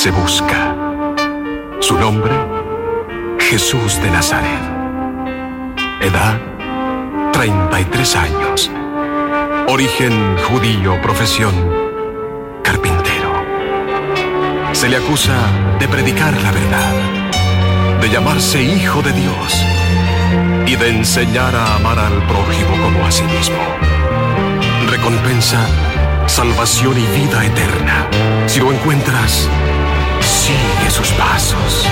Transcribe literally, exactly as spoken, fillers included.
se busca. Su nombre, Jesús de Nazaret. Edad, treinta y tres años. Origen judío, profesión, carpintero. Se le acusa de predicar la verdad, de llamarse hijo de Dios y de enseñar a amar al prójimo como a sí mismo. Recompensa, salvación y vida eterna. Si lo encuentras, sigue sus pasos.